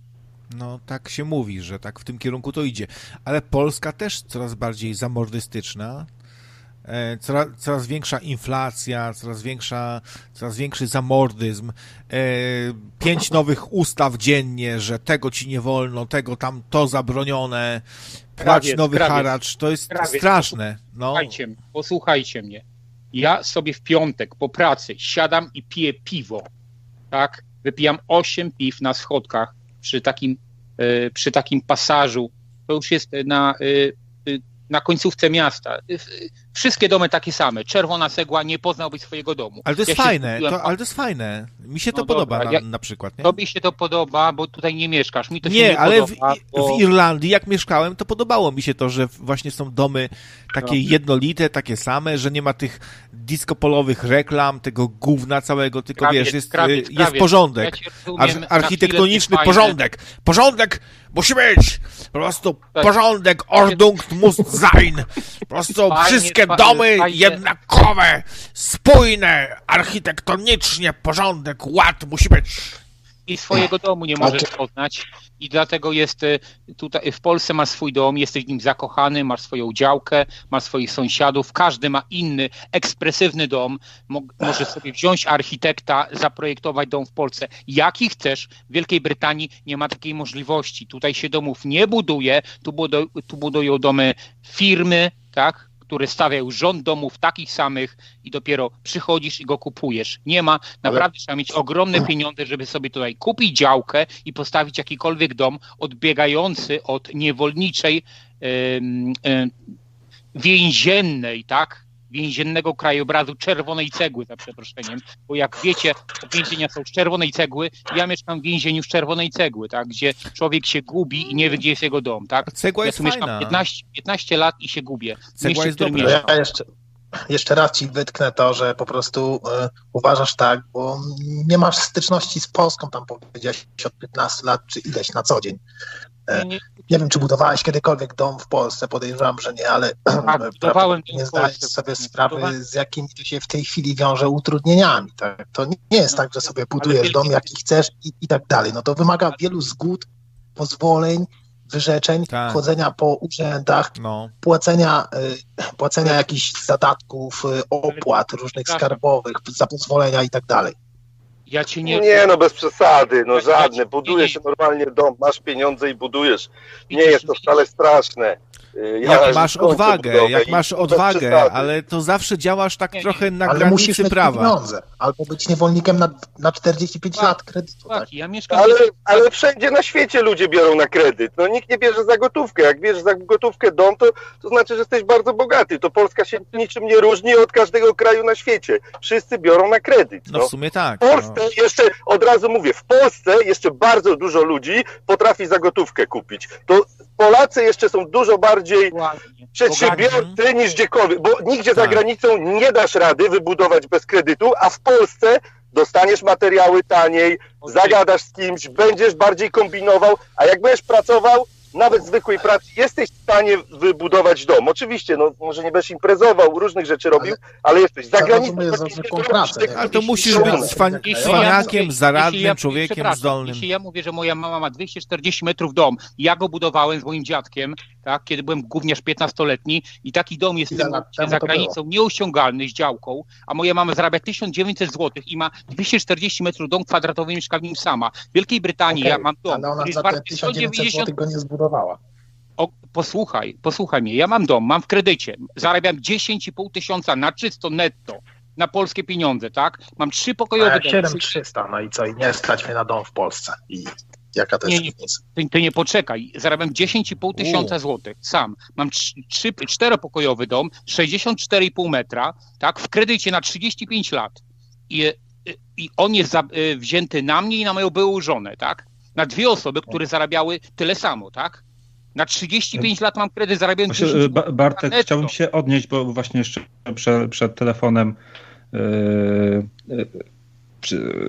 No tak się mówi, że tak w tym kierunku to idzie. Ale Polska też coraz bardziej zamordystyczna. coraz, coraz większa inflacja, coraz większa, coraz większy zamordyzm, pięć nowych ustaw dziennie, że tego ci nie wolno, tego tam to zabronione, płać krawiec, nowy krawiec, haracz, to jest krawiec, straszne. No. Posłuchajcie, posłuchajcie mnie. Ja sobie w piątek po pracy siadam i piję piwo, tak? Wypijam osiem piw na schodkach przy takim, przy takim pasażu. To już jest na, na końcówce miasta. Wszystkie domy takie same. Czerwona cegła, nie poznałbyś swojego domu. Ale to jest ja fajne, to, ale to jest fajne. Mi się to no podoba dobra, na, ja, na przykład. Nie? Tobie się to podoba, bo tutaj nie mieszkasz. Mi to się nie, nie ale podoba. W, bo... w Irlandii, jak mieszkałem, to podobało mi się to, że właśnie są domy takie no. jednolite, takie same, że nie ma tych disco-polowych reklam, tego gówna całego, tylko krawiec, wiesz, jest, krawiec, jest krawiec. porządek. Ja rozumiem, architektoniczny porządek. Porządek musi być! Po prostu tak. porządek, Ordnung muss sein! Po prostu fajnie, wszystkie fajnie, domy fajnie. jednakowe, spójne, architektonicznie, porządek, ład musi być. I swojego domu nie możesz poznać i dlatego jest tutaj, w Polsce masz swój dom, jesteś w nim zakochany, masz swoją działkę, masz swoich sąsiadów, każdy ma inny, ekspresywny dom, Mo- możesz sobie wziąć architekta, zaprojektować dom w Polsce, jaki chcesz. W Wielkiej Brytanii nie ma takiej możliwości, tutaj się domów nie buduje, tu, budu- tu budują domy firmy, tak, które stawiają rząd domów takich samych i dopiero przychodzisz i go kupujesz. Nie ma, naprawdę Ale... trzeba mieć ogromne pieniądze, żeby sobie tutaj kupić działkę i postawić jakikolwiek dom odbiegający od niewolniczej, yy, yy, więziennej, tak? więziennego krajobrazu czerwonej cegły, za przeproszeniem, bo jak wiecie, więzienia są z czerwonej cegły, ja mieszkam w więzieniu z czerwonej cegły, tak, gdzie człowiek się gubi i nie wie, gdzie jest jego dom, tak. Cegła ja jest tu fajna. mieszkam piętnaście, piętnaście lat i się gubię. Cegła mieście, jest dobra. Ja jeszcze, jeszcze raz ci wytknę to, że po prostu y, uważasz tak, bo nie masz styczności z Polską, tam powiedziałeś od piętnastu lat, czy ileś na co dzień. Nie, nie. nie wiem, czy budowałeś kiedykolwiek dom w Polsce, podejrzewam, że nie, ale tak, budowałem nie zdajesz sobie sprawy, budowałem. z jakimi to się w tej chwili wiąże utrudnieniami. Tak? To nie jest no, tak, że sobie budujesz dom, jaki chcesz i, i tak dalej. No to wymaga wielu zgód, pozwoleń, wyrzeczeń, tak. chodzenia po urzędach, no. płacenia, y, płacenia jakichś zadatków, y, opłat różnych skarbowych, za pozwolenia i tak dalej. Ja ci nie... nie, no bez przesady, no żadne. Budujesz się normalnie dom, masz pieniądze i budujesz. Nie jest to wcale straszne. Ja jak masz odwagę, jak masz odwagę, ale to zawsze działasz tak nie, trochę na ale granicy musisz mieć prawa. Pieniądze, albo być niewolnikiem na, na czterdzieści pięć tak, lat kredytu. Tak? Tak, ja mieszkam ale, ale wszędzie na świecie ludzie biorą na kredyt. No nikt nie bierze za gotówkę. Jak bierzesz za gotówkę dom, to, to znaczy, że jesteś bardzo bogaty. To Polska się niczym nie różni od każdego kraju na świecie. Wszyscy biorą na kredyt. No, no w sumie tak. W Polsce no. jeszcze, od razu mówię, w Polsce jeszcze bardzo dużo ludzi potrafi za gotówkę kupić. To Polacy jeszcze są dużo bardziej Ładnie. przedsiębiorcy niż gdziekolwiek, bo nigdzie tak. za granicą nie dasz rady wybudować bez kredytu, a w Polsce dostaniesz materiały taniej, zagadasz z kimś, będziesz bardziej kombinował, a jak będziesz pracował, nawet zwykłej pracy, jesteś w stanie wybudować dom. Oczywiście, no może nie będziesz imprezował, różnych rzeczy robił, ale, ale jesteś za granicą. Ale to musisz być cwan, cwaniakiem, zaradnym ja, człowiekiem zdolnym. Jeśli ja mówię, że moja mama ma dwieście czterdzieści metrów dom, ja go budowałem z moim dziadkiem, tak, kiedy byłem gówniarz piętnastoletni i taki dom jest ja, za granicą nieosiągalny z działką, a moja mama zarabia tysiąc dziewięćset złotych i ma dwieście czterdzieści metrów dom kwadratowy, mieszka w nim sama. W Wielkiej Brytanii okay, ja mam dom, ale ona za te tysiąc dziewięćset złotych go nie zbudowała. O, posłuchaj, posłuchaj mnie, ja mam dom, mam w kredycie, zarabiam dziesięć i pół tysiąca na czysto netto, na polskie pieniądze, tak? Mam trzy pokojowe domy. siedem tysięcy trzysta, no i co, i nie stać mnie na dom w Polsce. I jaka to jest różnica? Ty, ty nie poczekaj, zarabiam dziesięć i pół tysiąca złotych, sam. Mam trzy, czteropokojowy dom, sześćdziesiąt cztery i pół metra, tak? W kredycie na trzydzieści pięć lat. I, i on jest za, wzięty na mnie i na moją byłą żonę, tak? Na dwie osoby, które zarabiały tyle samo, tak? Na trzydzieści pięć lat mam kredyt, zarabiam dziesięć Bartek, netto. Chciałbym się odnieść, bo właśnie jeszcze przed, przed telefonem yy, yy, przy,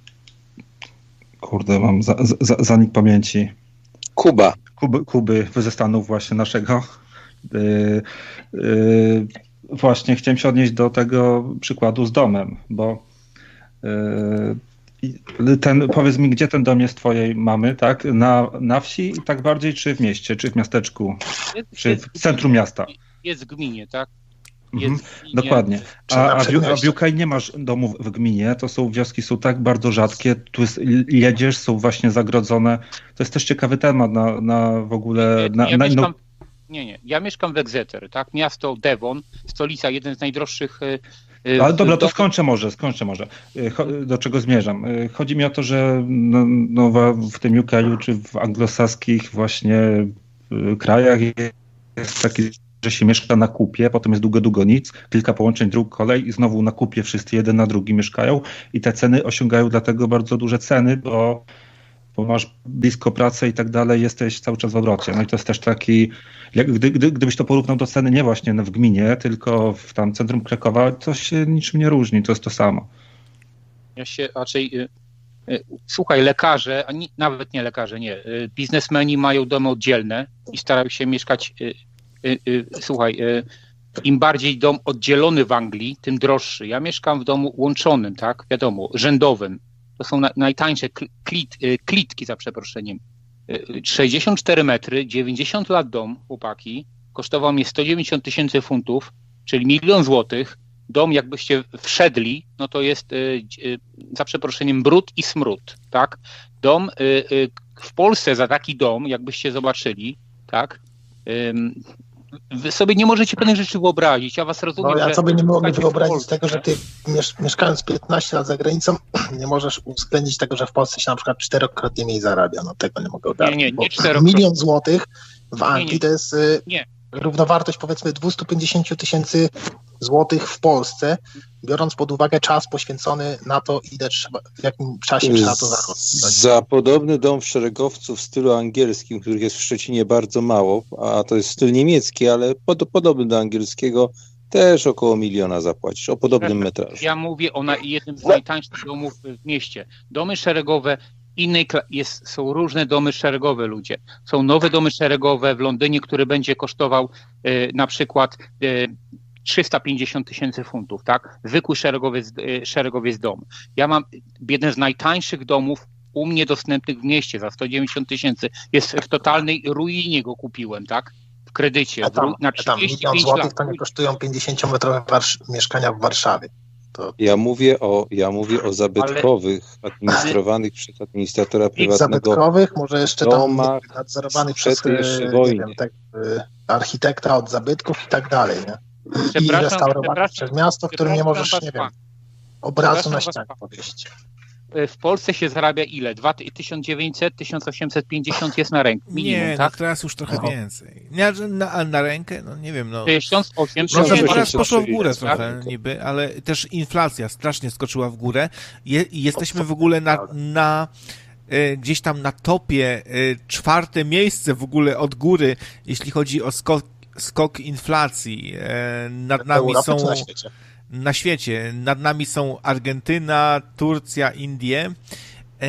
kurde, mam za, za, zanik pamięci. Kuba. Kuby, Kuby ze Stanów właśnie naszego. Yy, yy, właśnie chciałem się odnieść do tego przykładu z domem, bo yy, ten, powiedz mi, gdzie ten dom jest twojej mamy, tak? Na, na wsi i tak bardziej, czy w mieście, czy w miasteczku, jest, czy w centrum miasta? Jest w gminie, tak? Mhm, jest dokładnie. A, a, w, a w U K nie masz domów w gminie, to są wioski, są tak bardzo rzadkie, tu jest, jedziesz, są właśnie zagrodzone. To jest też ciekawy temat na, na w ogóle... Na, ja na, mieszkam, no... Nie, nie. Ja mieszkam w Exeter, tak? Miasto Devon, stolica, jeden z najdroższych... Ale dobra, to skończę może, skończę może. Do czego zmierzam? Chodzi mi o to, że no, no w tym U K czy w anglosaskich właśnie krajach jest taki, że się mieszka na kupie, potem jest długo, długo nic, kilka połączeń dróg, kolej i znowu na kupie wszyscy jeden na drugi mieszkają i te ceny osiągają dlatego bardzo duże ceny, bo, bo masz blisko pracę i tak dalej, jesteś cały czas w obrocie. No i to jest też taki, jak, gdy, gdy, gdybyś to porównał do ceny nie właśnie w gminie, tylko w tam centrum Krakowa, to się niczym nie różni, to jest to samo. Ja się raczej... Słuchaj, lekarze, a nie, nawet nie lekarze, nie, biznesmeni mają domy oddzielne i starają się mieszkać, słuchaj, im bardziej dom oddzielony w Anglii, tym droższy. Ja mieszkam w domu łączonym, tak, wiadomo, rzędowym. To są na, najtańsze klit, klitki, za przeproszeniem. sześćdziesiąt cztery metry, dziewięćdziesiąt lat dom, chłopaki, kosztował mnie sto dziewięćdziesiąt tysięcy funtów, czyli milion złotych. Dom, jakbyście wszedli, no to jest, y, y, za przeproszeniem, brud i smród, tak? Dom y, y, w Polsce za taki dom, jakbyście zobaczyli, tak? Y, wy sobie nie możecie pewnych rzeczy wyobrazić, ja was rozumiem, no, ja że... sobie nie mogę wyobrazić Polsce, tego, że ty miesz mieszkając piętnaście lat za granicą, nie możesz uwzględnić tego, że w Polsce się na przykład czterokrotnie mniej zarabia. No tego nie mogę ogarnąć. Nie, nie, nie czterokrotnie. Milion złotych w Anglii nie, nie. to jest y, nie. równowartość powiedzmy dwieście pięćdziesiąt tysięcy złotych w Polsce, biorąc pod uwagę czas poświęcony na to, ile trzeba, w jakim czasie trzeba to zarobić. Za podobny dom w Szeregowcu w stylu angielskim, których jest w Szczecinie bardzo mało, a to jest styl niemiecki, ale pod, podobny do angielskiego, też około miliona zapłacisz, o podobnym metrażu. Ja mówię o na, jednym z najtańszych domów w mieście. Domy szeregowe, innej jest, są różne domy szeregowe, ludzie. Są nowe domy szeregowe w Londynie, który będzie kosztował y, na przykład y, trzysta pięćdziesiąt tysięcy funtów, tak? Zwykły szeregowiec, y, szeregowiec dom. Ja mam jeden z najtańszych domów u mnie dostępnych w mieście za sto dziewięćdziesiąt tysięcy. Jest w totalnej ruinie, go kupiłem, tak? W kredycie. A tam, na a tam milion złotych to nie kosztują pięćdziesięciometrowe mieszkania w Warszawie. To... Ja mówię o, ja mówię o zabytkowych, ale... administrowanych przez administratora prywatnego. Zabytkowych, może jeszcze tam nadzorowanych przez nie wiem, tak, architekta od zabytków i tak dalej, nie? I restaurowanych przez miasto, w którym nie możesz, nie wiem, obrazu na ścianie podejść. W Polsce się zarabia ile? tysiąc dziewięćset, tysiąc osiemset pięćdziesiąt jest na rękę. Minimum, nie, tak? no teraz już trochę no. więcej. Nie, na, na rękę, no nie wiem, no. tysiąc osiemset no, nie, teraz poszło w górę trochę tak? niby, ale też inflacja strasznie skoczyła w górę. Je, jesteśmy w ogóle na, na y, gdzieś tam na topie, y, czwarte miejsce w ogóle od góry, jeśli chodzi o skok, skok inflacji. Y, nad nami są... Na świecie. Nad nami są Argentyna, Turcja, Indie. E,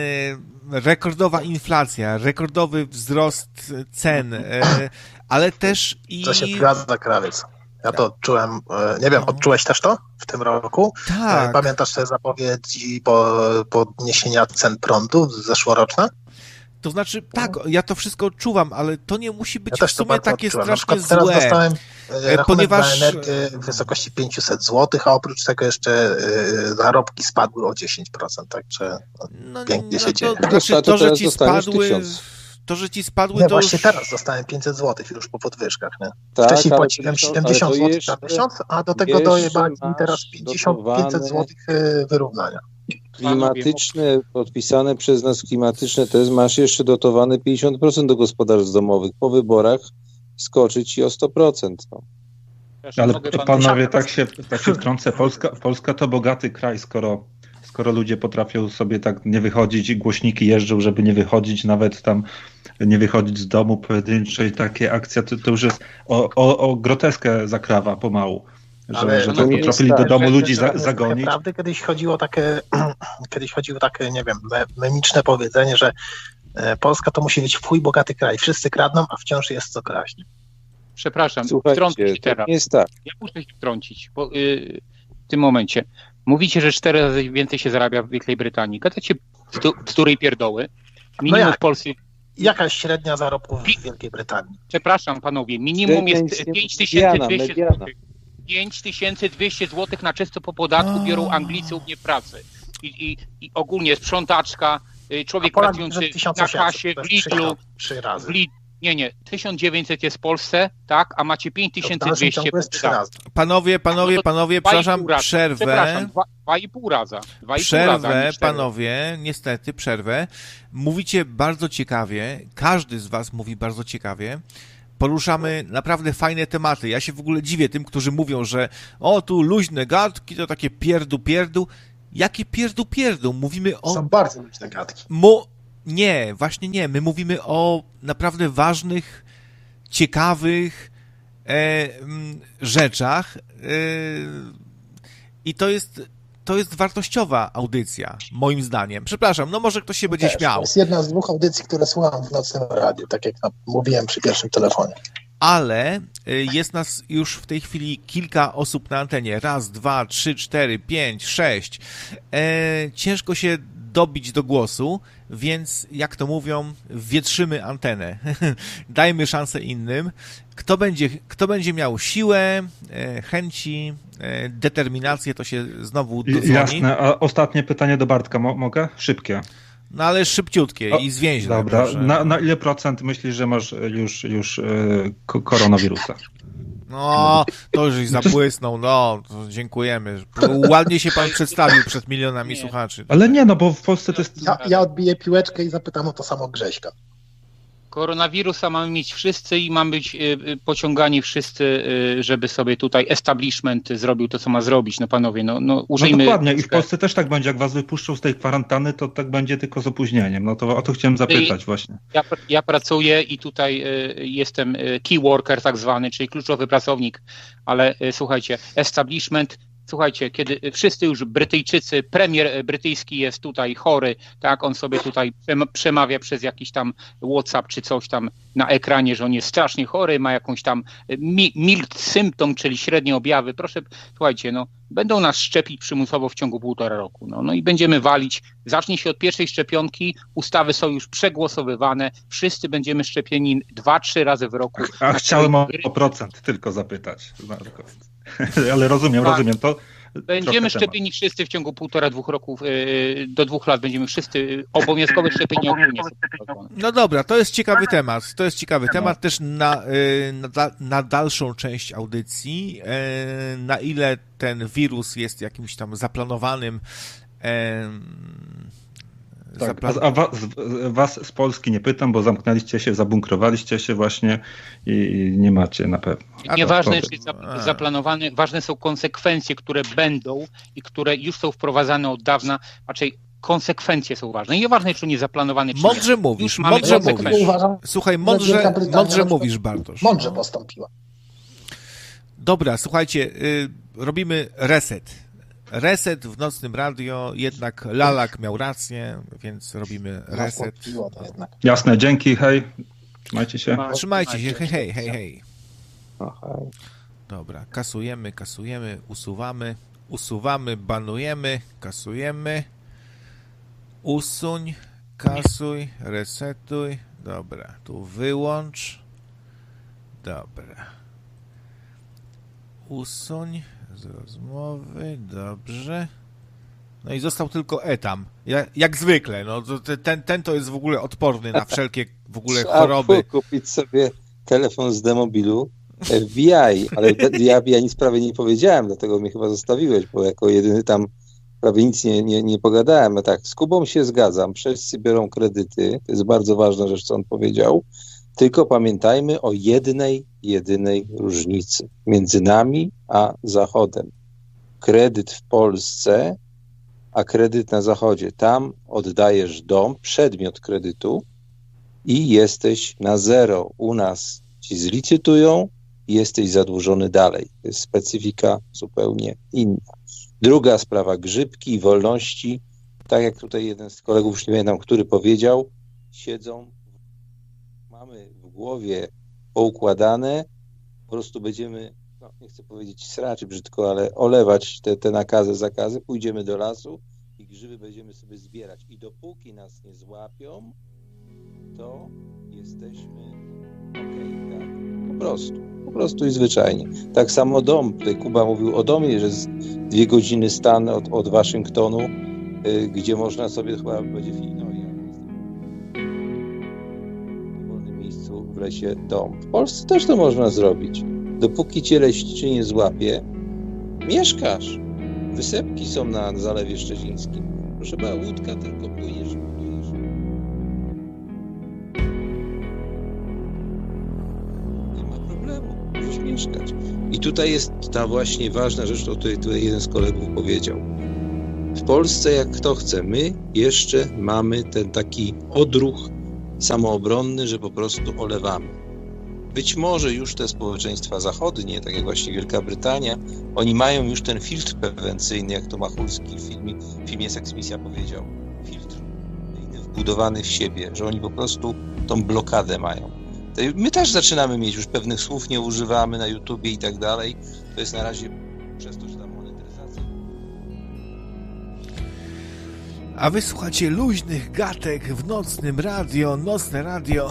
rekordowa inflacja, rekordowy wzrost cen, e, ale też i... To się zgadza, krawiec. Ja to odczułem, nie wiem, odczułeś też to w tym roku? Tak. Pamiętasz te zapowiedzi po, podniesienia cen prądu zeszłoroczne? To znaczy, tak, ja to wszystko odczuwam, ale to nie musi być ja w sumie takie odczułem. strasznie złe. Teraz dostałem rachunek ponieważ... za energię w wysokości pięćset złotych, a oprócz tego jeszcze zarobki spadły o dziesięć procent, także no, pięknie no, się dzieje. To, znaczy, to, że ci spadły... To, że ci spadły, nie, to właśnie już... teraz dostałem pięćset złotych już po podwyżkach, nie? Tak, wcześniej płaciłem siedemdziesiąt złotych na miesiąc, a do tego dojebali mi teraz pięćdziesiąt pięćset złotych wyrównania. Klimatyczne, podpisane przez nas klimatyczne też masz jeszcze dotowane pięćdziesiąt procent do gospodarstw domowych. Po wyborach skoczy ci o sto procent. No. Ale panowie, tak się, tak się wtrącę, Polska, Polska to bogaty kraj, skoro, skoro ludzie potrafią sobie tak nie wychodzić i głośniki jeżdżą, żeby nie wychodzić, nawet tam nie wychodzić z domu pojedyncze i takie akcje, to, to już jest o, o, o groteskę zakrawa pomału. Że, ale, że to no, trafili do domu ludzi za, zagonić. Naprawdę kiedyś chodziło takie, kiedyś chodziło takie, nie wiem, memiczne powiedzenie, że Polska to musi być w chuj bogaty kraj. Wszyscy kradną, a wciąż jest co kraść. Przepraszam, Słuchajcie, wtrącę się teraz. Jest tak. Ja muszę się wtrącić bo, yy, w tym momencie. Mówicie, że cztery razy więcej się zarabia w Wielkiej Brytanii. Gadacie bzdury i pierdoły. Minimum no w Polsce... Jakaś średnia zarobków w Wielkiej Brytanii? Przepraszam, panowie, minimum jest pięć tysięcy dwieście złotych. pięć tysięcy dwieście złotych na czysto po podatku biorą Anglicy u mnie w pracy. I, i, i ogólnie sprzątaczka, człowiek pracujący na kasie, w Lidlu, trzy razy. W Lidlu, nie, nie, tysiąc dziewięćset jest w Polsce, tak, a macie pięć tysięcy dwieście po podatku. Panowie, panowie, panowie, przepraszam, przerwę. Przepraszam, dwa, dwa i pół raza. Dwa Przerwę, i pół raza, panowie, niestety, przerwę. Mówicie bardzo ciekawie, każdy z was mówi bardzo ciekawie. Poruszamy naprawdę fajne tematy. Ja się w ogóle dziwię tym, którzy mówią, że o, tu luźne gadki, to takie pierdu, pierdu. Jakie pierdu, pierdu? Mówimy o... Są bardzo luźne gadki. Mo... Nie, właśnie nie. My mówimy o naprawdę ważnych, ciekawych e, m, rzeczach e, i to jest, to jest wartościowa audycja, moim zdaniem. Przepraszam, no może ktoś się będzie Też, śmiał. To jest jedna z dwóch audycji, które słucham w nocnym radiu, tak jak mówiłem przy pierwszym telefonie. Ale jest nas już w tej chwili kilka osób na antenie. Raz, dwa, trzy, cztery, pięć, sześć. E, ciężko się dobić do głosu, więc jak to mówią, wietrzymy antenę. Dajmy szansę innym. Kto będzie, kto będzie miał siłę, e, chęci, e, determinację, to się znowu dodzwoni. Jasne. A ostatnie pytanie do Bartka. Mo- mogę? Szybkie. No ale szybciutkie o, i zwięźle. Dobra. Na, na ile procent myślisz, że masz już, już yy, koronawirusa? No, to już zabłysnął, no, to dziękujemy. Ładnie się pan przedstawił przed milionami słuchaczy. Ale nie, no bo w Polsce to jest... Ja, ja odbiję piłeczkę i zapytam o to samo Grześka. Koronawirusa mamy mieć wszyscy i mamy być y, pociągani wszyscy, y, żeby sobie tutaj establishment zrobił to, co ma zrobić. No panowie, no, no użyjmy... No dokładnie i w Polsce też tak będzie, jak was wypuszczą z tej kwarantanny, to tak będzie tylko z opóźnieniem. No to o to chciałem zapytać właśnie. Ja, ja pracuję i tutaj y, jestem key worker tak zwany, czyli kluczowy pracownik, ale y, słuchajcie, establishment... Słuchajcie, kiedy wszyscy już Brytyjczycy, premier brytyjski jest tutaj chory, tak, on sobie tutaj przemawia przez jakiś tam WhatsApp czy coś tam na ekranie, że on jest strasznie chory, ma jakąś tam mild symptom, czyli średnie objawy. Proszę, słuchajcie, no, będą nas szczepić przymusowo w ciągu półtora roku, no, no i będziemy walić. Zacznie się od pierwszej szczepionki, ustawy są już przegłosowywane, wszyscy będziemy szczepieni dwa, trzy razy w roku. A, a chciałem o, o procent tylko zapytać. Ale rozumiem, tak. rozumiem. To będziemy szczepieni temat. Wszyscy w ciągu półtora, dwóch roków, yy, do dwóch lat będziemy wszyscy obowiązkowe szczepienia ogólnie. No dobra, to jest ciekawy temat. To jest ciekawy temat też na, yy, na, na dalszą część audycji. Yy, na ile ten wirus jest jakimś tam zaplanowanym yy, Tak, a, a was, was z Polski nie pytam, bo zamknęliście się, zabunkrowaliście się właśnie i nie macie na pewno. Nieważne, czy jest zaplanowane, ważne są konsekwencje, które będą i które już są wprowadzane od dawna, raczej konsekwencje są ważne. Nieważne, czy nie zaplanowane, czy mądrze nie. mówisz, mądrze mówisz. Uważam, Słuchaj, mądrze, mądrze mówisz, Bartosz. Mądrze postąpiła. Dobra, słuchajcie, y, robimy reset. Reset w nocnym radio, jednak Lalak miał rację, więc robimy reset. Jasne, dzięki, hej. Trzymajcie się. Trzymajcie się, hej, hej, hej, hej. Dobra, kasujemy, kasujemy, usuwamy, usuwamy, banujemy, kasujemy, usuń, kasuj, resetuj, dobra, tu wyłącz, dobra, usuń z rozmowy, dobrze. No i został tylko etam. Ja, jak zwykle, no ten, ten to jest w ogóle odporny na wszelkie w ogóle choroby. Trzeba kupić sobie telefon z demobilu F B I, ale ja, ja nic prawie nie powiedziałem, dlatego mnie chyba zostawiłeś, bo jako jedyny tam prawie nic nie, nie, nie pogadałem. A tak, z Kubą się zgadzam, wszyscy biorą kredyty, to jest bardzo ważna rzecz, co on powiedział, tylko pamiętajmy o jednej, jedynej różnicy między nami a Zachodem. Kredyt w Polsce, a kredyt na Zachodzie. Tam oddajesz dom, przedmiot kredytu i jesteś na zero. U nas ci zlicytują i jesteś zadłużony dalej. To jest specyfika zupełnie inna. Druga sprawa, grzybki i wolności. Tak jak tutaj jeden z kolegów, już nie pamiętam, który powiedział, siedzą, mamy w głowie poukładane, po prostu będziemy, no nie chcę powiedzieć sraczy brzydko, ale olewać te, te nakazy, zakazy, pójdziemy do lasu i grzyby będziemy sobie zbierać. I dopóki nas nie złapią, to jesteśmy okej, okay, tak? Po prostu. Po prostu i zwyczajnie. Tak samo dom. Tutaj Kuba mówił o domie, że jest dwie godziny stan od, od Waszyngtonu, y, gdzie można sobie chyba będzie film. No, ja w wolnym miejscu w lesie dom. W Polsce też to można zrobić. Dopóki cię leśniczy nie złapie, mieszkasz. Wysepki są na Zalewie Szczecińskim. Proszę pana, łódka tylko płyniesz, budujesz. Nie ma problemu, możesz mieszkać. I tutaj jest ta właśnie ważna rzecz, o której tutaj jeden z kolegów powiedział. W Polsce jak kto chce, my jeszcze mamy ten taki odruch samoobronny, że po prostu olewamy. Być może już te społeczeństwa zachodnie, tak jak właśnie Wielka Brytania, oni mają już ten filtr prewencyjny, jak to Machulski w filmie, w filmie Seksmisja powiedział. Filtr wbudowany w siebie, że oni po prostu tą blokadę mają. My też zaczynamy mieć, już pewnych słów nie używamy na YouTubie i tak dalej. To jest na razie przez to, że tam monetyzacja. A wy słuchacie luźnych gatek w nocnym radio, nocne radio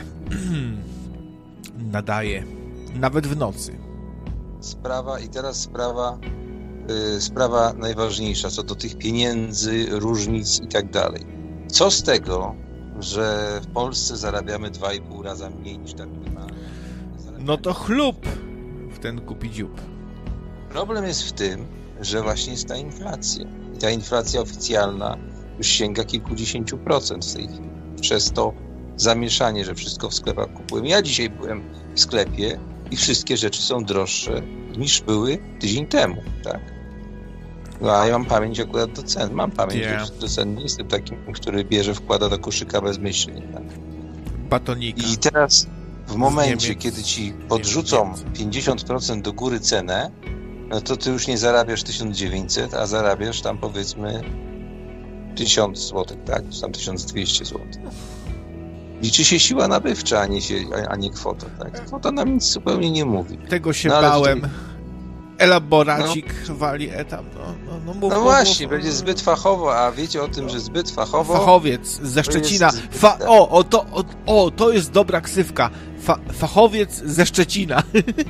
nadaje, nawet w nocy. Sprawa i teraz sprawa, yy, sprawa najważniejsza, co do tych pieniędzy, różnic i tak dalej. Co z tego, że w Polsce zarabiamy dwa i pół raza mniej niż ta minimalna? No to chlub w ten kupi dziób. Problem jest w tym, że właśnie jest ta inflacja. I ta inflacja oficjalna już sięga kilkudziesięciu procent w tej chwili. Przez to zamieszanie, że wszystko w sklepach kupujemy. Ja dzisiaj byłem w sklepie i wszystkie rzeczy są droższe niż były tydzień temu, tak? No a ja mam pamięć akurat do cen. Mam pamięć yeah. do cen. Nie jestem takim, który bierze, wkłada do koszyka bezmyślnie. Tak? Batonika. I teraz w momencie, Niemiec, kiedy ci podrzucą pięćdziesiąt procent do góry cenę, no to ty już nie zarabiasz tysiąc dziewięćset, a zarabiasz tam powiedzmy tysiąc złotych, tak? Czy tam tysiąc dwieście złotych. Liczy się siła nabywcza, a nie, się, a nie kwota. Tak? Kwota nam nic zupełnie nie mówi. Tego się no, bałem. Tutaj... Elaboracik no. wali etam. No, no, no, mów, no mów, właśnie, mów. będzie zbyt fachowo, a wiecie o tym, że zbyt fachowo... Fachowiec ze Szczecina. Jest... Fa... O, o, to, o, o, to jest dobra ksywka. Fa... Fachowiec ze Szczecina.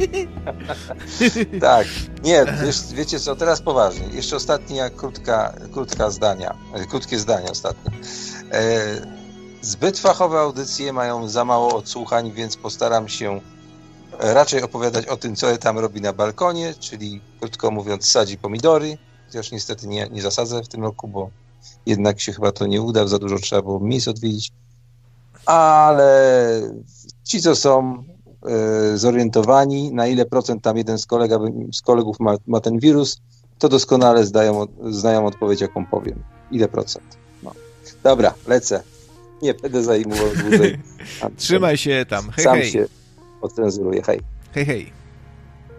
Tak. Nie, wiesz, wiecie co, teraz poważnie. Jeszcze ostatnia krótka, krótka zdania. Krótkie zdanie ostatnie. E... Zbyt fachowe audycje mają za mało odsłuchań, więc postaram się raczej opowiadać o tym, co tam robi na balkonie, czyli krótko mówiąc sadzi pomidory, chociaż niestety nie, nie zasadzę w tym roku, bo jednak się chyba to nie uda, za dużo trzeba było miejsc odwiedzić. Ale ci, co są e, zorientowani, na ile procent tam jeden z, kolega, z kolegów ma, ma ten wirus, to doskonale zdają, znają odpowiedź, jaką powiem. Ile procent? No. Dobra, lecę. Nie będę zajmował dłużej. Trzymaj się tam. Hej, Sam hej. się odcenzuruję. Hej. Hej, hej.